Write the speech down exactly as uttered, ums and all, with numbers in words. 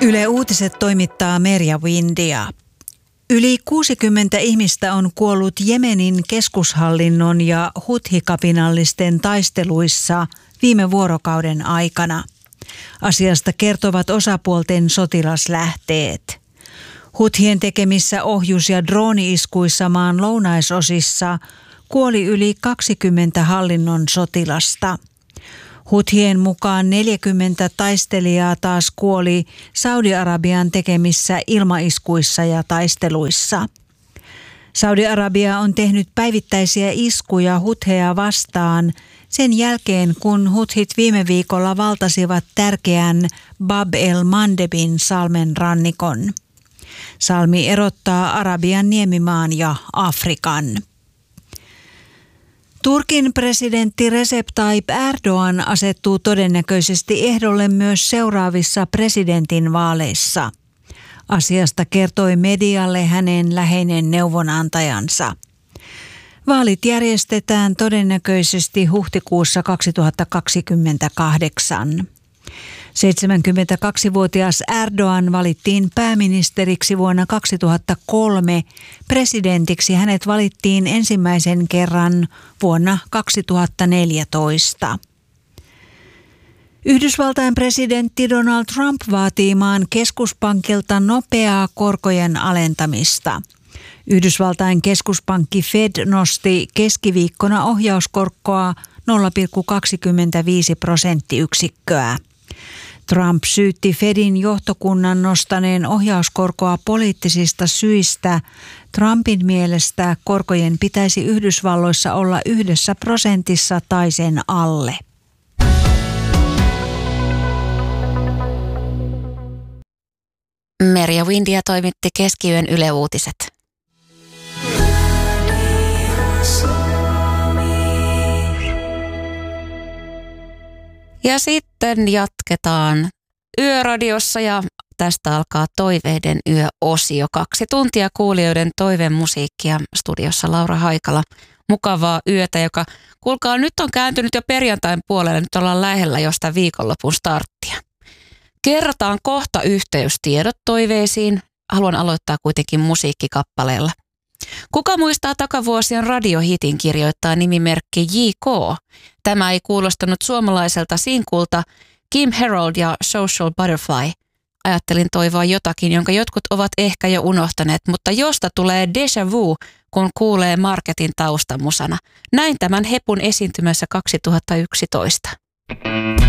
Yle Uutiset toimittaa Merja Windia. Yli kuusikymmentä ihmistä on kuollut Jemenin keskushallinnon ja Huthi-kapinallisten taisteluissa viime vuorokauden aikana. Asiasta kertovat osapuolten sotilaslähteet. Huthien tekemissä ohjus- ja drooni-iskuissa maan lounaisosissa kuoli yli kaksikymmentä hallinnon sotilasta. Huthien mukaan neljäkymmentä taistelijaa taas kuoli Saudi-Arabian tekemissä ilmaiskuissa ja taisteluissa. Saudi-Arabia on tehnyt päivittäisiä iskuja Hutheja vastaan sen jälkeen, kun Huthit viime viikolla valtasivat tärkeän Bab el-Mandebin salmen rannikon. Salmi erottaa Arabian niemimaan ja Afrikan. Turkin presidentti Recep Tayyip Erdoğan asettuu todennäköisesti ehdolle myös seuraavissa presidentinvaaleissa. Asiasta kertoi medialle hänen läheinen neuvonantajansa. Vaalit järjestetään todennäköisesti huhtikuussa kaksituhattakaksikymmentäkahdeksan. seitsemänkymmentäkaksivuotias Erdoğan valittiin pääministeriksi vuonna kaksituhattakolme. Presidentiksi hänet valittiin ensimmäisen kerran vuonna kaksituhattaneljätoista. Yhdysvaltain presidentti Donald Trump vaatii maan keskuspankilta nopeaa korkojen alentamista. Yhdysvaltain keskuspankki Fed nosti keskiviikkona ohjauskorkoa nolla pilkku kaksikymmentäviisi prosenttiyksikköä. Trump syytti Fedin johtokunnan nostaneen ohjauskorkoa poliittisista syistä. Trumpin mielestä korkojen pitäisi Yhdysvalloissa olla yhdessä prosentissa tai sen alle. Merja Windia toimitti keskiyön Yle Uutiset. Ja sitten jatketaan Yöradiossa ja tästä alkaa Toiveiden yöosio. Kaksi tuntia kuulijoiden toivemusiikkia. Studiossa Laura Haikala. Mukavaa yötä, joka kuulkaa nyt on kääntynyt jo perjantain puolelle. Nyt ollaan lähellä jostain viikonlopun starttia. Kerrotaan kohta yhteystiedot toiveisiin. Haluan aloittaa kuitenkin musiikkikappaleella. Kuka muistaa takavuosien radiohitin, kirjoittaa nimimerkki J K. Tämä ei kuulostanut suomalaiselta sinkulta. Kim Harold ja Social Butterfly. Ajattelin toivoa jotakin, jonka jotkut ovat ehkä jo unohtaneet, mutta josta tulee déjà vu, kun kuulee Marketin taustamusana. Näin tämän hepun esiintymässä kaksituhattayksitoista.